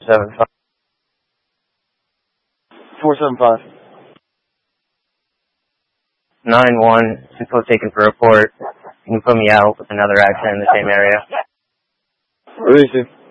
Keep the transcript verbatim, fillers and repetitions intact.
seven five. four seven five. nine one, info taken for report. You can put me out with another accident in the same area. Where is he?